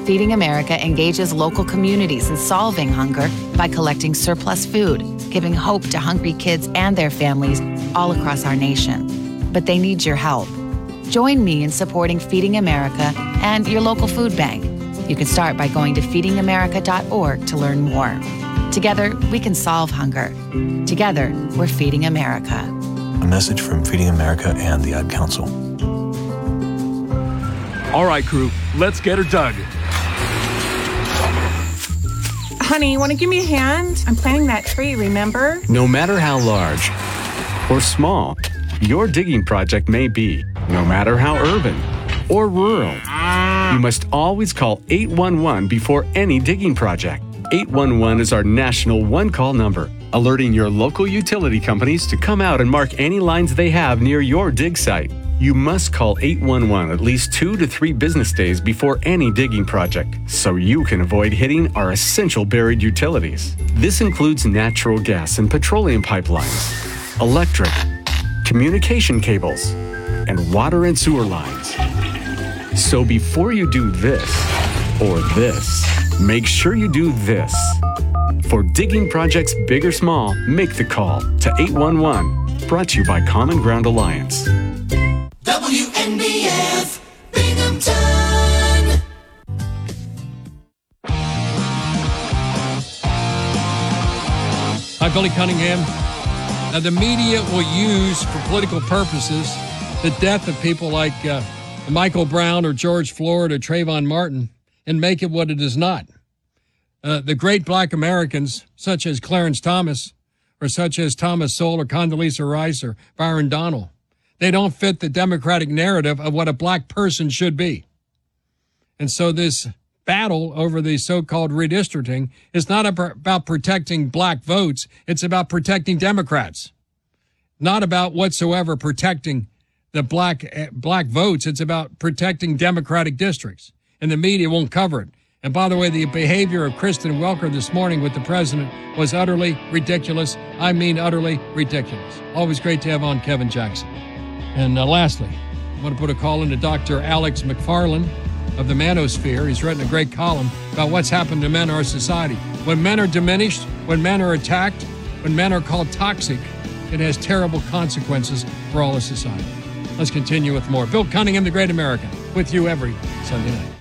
Feeding America engages local communities in solving hunger by collecting surplus food, giving hope to hungry kids and their families all across our nation. But they need your help. Join me in supporting Feeding America and your local food bank. You can start by going to feedingamerica.org to learn more. Together, we can solve hunger. Together, we're Feeding America. A message from Feeding America and the Ad Council. All right, crew, let's get her dug. Honey, you want to give me a hand? I'm planting that tree, remember? No matter how large or small your digging project may be, no matter how urban or rural, you must always call 811 before any digging project. 811 is our national one-call number, alerting your local utility companies to come out and mark any lines they have near your dig site. You must call 811 at least 2 to 3 business days before any digging project, so you can avoid hitting our essential buried utilities. This includes natural gas and petroleum pipelines, electric, communication cables, and water and sewer lines. So before you do this or this, make sure you do this. For digging projects big or small, make the call to 811. Brought to you by Common Ground Alliance. WNBF Binghamton. Hi, Billy Cunningham. Now, the media will use for political purposes the death of people like Michael Brown or George Floyd or Trayvon Martin and make it what it is not. The great black Americans, such as Clarence Thomas or such as Thomas Sowell or Condoleezza Rice or Byron Donald, they don't fit the Democratic narrative of what a black person should be. And so this battle over the so-called redistricting is not about protecting black votes. It's about protecting Democrats. Not about whatsoever protecting the black votes. It's about protecting Democratic districts. And the media won't cover it. And by the way, the behavior of Kristen Welker this morning with the president was utterly ridiculous. I mean utterly ridiculous. Always great to have on Kevin Jackson. And lastly, I want to put a call into Dr. Alex McFarland of the Manosphere. He's written a great column about what's happened to men in our society. When men are diminished, when men are attacked, when men are called toxic, it has terrible consequences for all of society. Let's continue with more. Bill Cunningham, the Great American, with you every Sunday night.